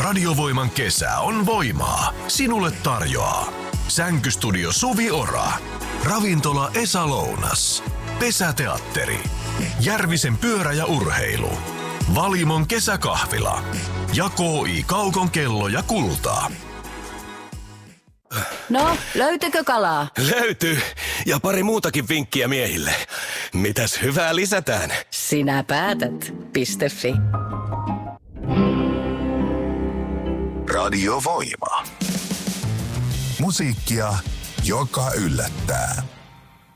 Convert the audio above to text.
Radiovoiman kesä on voimaa. Sinulle tarjoaa Sänkystudio Suvi Ora, Ravintola Esa Lounas, Pesäteatteri, Järvisen pyörä ja urheilu, Valimon kesäkahvila ja KI Kaukon kello ja kultaa. No, löytyykö kalaa? Löytyy. Ja pari muutakin vinkkiä miehille. Mitäs hyvää lisätään? Sinä päätät. .fi. Radiovoima. Musiikkia, joka yllättää.